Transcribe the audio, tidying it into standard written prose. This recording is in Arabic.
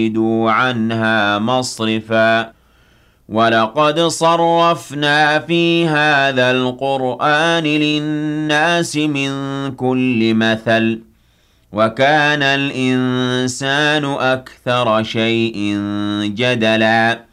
وَصُدُّوا عَنْهَا مَصْرِفًا وَلَقَدْ صَرَّفْنَا فِي هَذَا الْقُرْآنِ لِلنَّاسِ مِنْ كُلِّ مَثَلٍ وَكَانَ الْإِنسَانُ أَكْثَرَ شَيْءٍ جَدَلًا